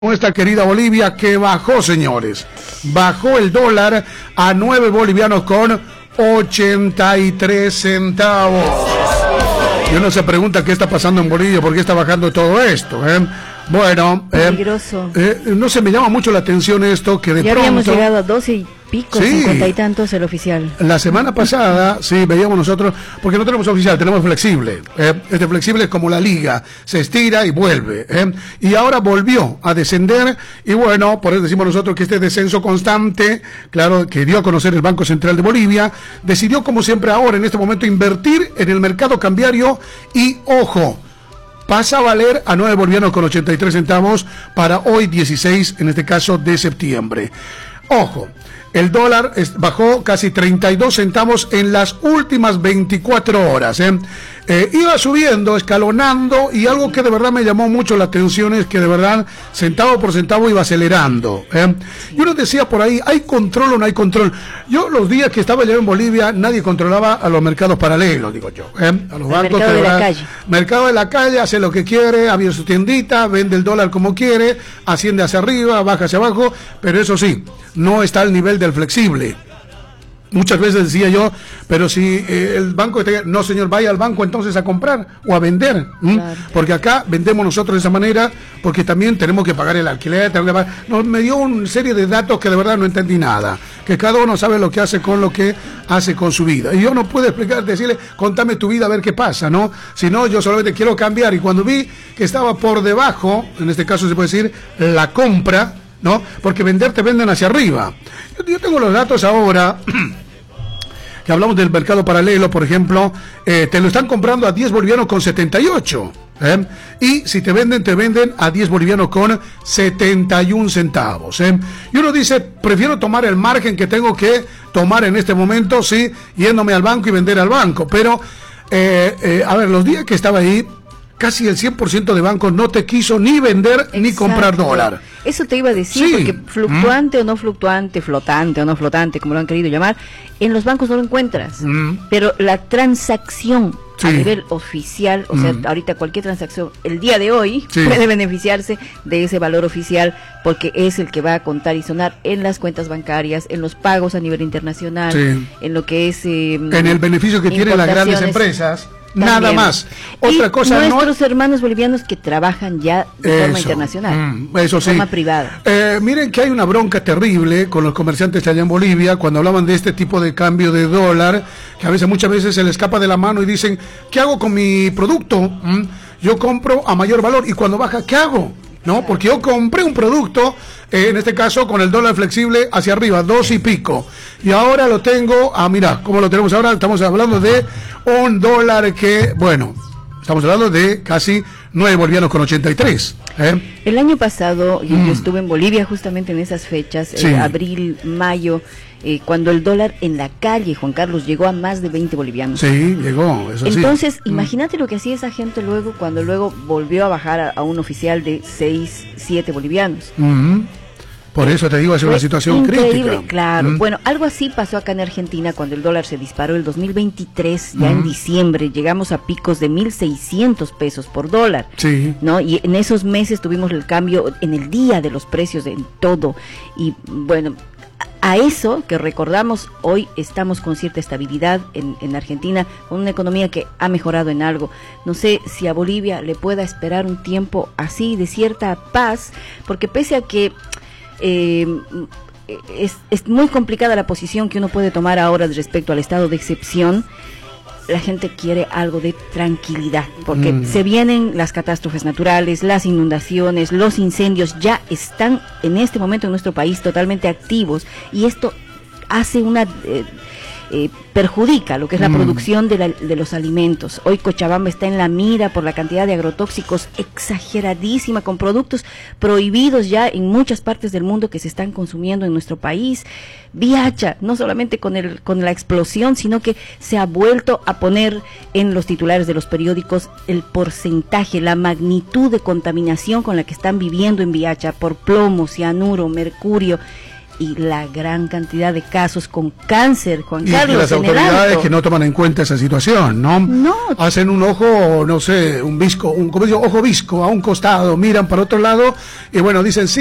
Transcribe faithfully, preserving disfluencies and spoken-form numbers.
Nuestra querida Bolivia, que bajó, señores, bajó el dólar a nueve bolivianos con ochenta y tres centavos. Y uno se pregunta qué está pasando en Bolivia, por qué está bajando todo esto, ¿eh? Bueno, eh, eh, no se me llama mucho la atención esto, que de ya pronto... habíamos llegado a doce y pico, sí, cincuenta y tantos el oficial. La semana pasada, sí, veíamos nosotros, porque no tenemos oficial, tenemos flexible. Eh, este flexible es como la liga, se estira y vuelve. Eh, y ahora volvió a descender, y bueno, por eso decimos nosotros que este descenso constante, claro, que dio a conocer el Banco Central de Bolivia, decidió, como siempre ahora, en este momento, invertir en el mercado cambiario y, ojo, pasa a valer a nueve bolivianos con ochenta y tres centavos para hoy dieciséis, en este caso, de septiembre. Ojo, el dólar bajó casi treinta y dos centavos en las últimas veinticuatro horas. ¿eh? Eh, iba subiendo, escalonando, y algo que de verdad me llamó mucho la atención es que de verdad, centavo por centavo, iba acelerando. ¿eh? Y uno decía por ahí, ¿hay control o no hay control? Yo los días que estaba yo en Bolivia, nadie controlaba a los mercados paralelos, digo yo. ¿eh? A los el bancos. mercado de la calle. Mercado de la calle, hace lo que quiere, abre su tiendita, vende el dólar como quiere, asciende hacia arriba, baja hacia abajo, pero eso sí, no está al nivel del flexible. Muchas veces decía yo, pero si eh, el banco está, no señor, vaya al banco entonces a comprar o a vender, claro, porque acá vendemos nosotros de esa manera, porque también tenemos que pagar el alquiler, tenemos que pagar... No, me dio una serie de datos que de verdad no entendí nada, que cada uno sabe lo que hace con lo que hace con su vida, y yo no puedo explicar, decirle, contame tu vida a ver qué pasa, ¿no? Si no, yo solamente quiero cambiar, y cuando vi que estaba por debajo, en este caso se puede decir, la compra, ¿no? Porque vender te venden hacia arriba. Yo, yo tengo los datos ahora, que hablamos del mercado paralelo, por ejemplo, eh, te lo están comprando a diez bolivianos con setenta y ocho, ¿eh? Y si te venden, te venden a diez bolivianos con setenta y un centavos, ¿eh? Y uno dice, prefiero tomar el margen que tengo que tomar en este momento, sí, yéndome al banco y vender al banco, pero, eh, eh, a ver, los días que estaba ahí, casi el cien por ciento de bancos no te quiso ni vender, exacto, ni comprar dólar. Eso te iba a decir, sí, porque fluctuante mm. o no fluctuante, flotante o no flotante, como lo han querido llamar, en los bancos no lo encuentras. Mm. Pero la transacción, sí, a nivel oficial, o mm. sea, ahorita cualquier transacción, el día de hoy, sí, puede beneficiarse de ese valor oficial, porque es el que va a contar y sonar en las cuentas bancarias, en los pagos a nivel internacional, sí, en lo que es... Eh, en el beneficio que tienen las grandes empresas. También. Nada más. Otra y cosa, nuestros no... hermanos bolivianos que trabajan ya de eso, forma internacional, mm, eso de sí, forma privada. Eh, miren que hay una bronca terrible con los comerciantes allá en Bolivia cuando hablaban de este tipo de cambio de dólar, que a veces, muchas veces se les escapa de la mano y dicen, ¿qué hago con mi producto? ¿Mm? Yo compro a mayor valor y cuando baja, ¿qué hago? ¿No? Porque yo compré un producto, eh, en este caso con el dólar flexible hacia arriba, dos y pico, y ahora lo tengo, ah, mira, ¿cómo lo tenemos ahora? Estamos hablando de un dólar que, bueno, estamos hablando de casi nueve bolivianos con ochenta y tres. ¿eh? El año pasado, mm. yo estuve en Bolivia justamente en esas fechas, sí, eh, abril, mayo, Eh, cuando el dólar en la calle, Juan Carlos, llegó a más de veinte bolivianos. Sí, llegó, eso sí. Entonces, imagínate lo que hacía esa gente luego, cuando luego volvió a bajar a, a un oficial de seis, siete bolivianos. Mm-hmm. Por eso te digo, es una situación increíble, crítica. Claro. Mm. Bueno, algo así pasó acá en Argentina cuando el dólar se disparó el dos mil veintitrés, ya mm. en diciembre, llegamos a picos de mil seiscientos pesos por dólar. Sí. ¿No? Y en esos meses tuvimos el cambio en el día de los precios de todo. Y bueno, a eso que recordamos, hoy estamos con cierta estabilidad en, en Argentina, con una economía que ha mejorado en algo. No sé si a Bolivia le pueda esperar un tiempo así de cierta paz, porque pese a que eh, es, es muy complicada la posición que uno puede tomar ahora respecto al estado de excepción, la gente quiere algo de tranquilidad, porque mm. se vienen las catástrofes naturales, las inundaciones, los incendios, ya están en este momento en nuestro país totalmente activos, y esto hace una... Eh, Eh, perjudica lo que es la mm. producción de, la, de los alimentos. Hoy Cochabamba está en la mira por la cantidad de agrotóxicos exageradísima, con productos prohibidos ya en muchas partes del mundo que se están consumiendo en nuestro país. Viacha, no solamente con, el, con la explosión, sino que se ha vuelto a poner en los titulares de los periódicos el porcentaje, la magnitud de contaminación con la que están viviendo en Viacha por plomo, cianuro, mercurio. y la gran cantidad de casos con cáncer, Juan y Carlos. Y las autoridades que no toman en cuenta esa situación, ¿no? No. Hacen un ojo, no sé, un visco, un, como digo, ojo visco a un costado, miran para otro lado y bueno, dicen sí.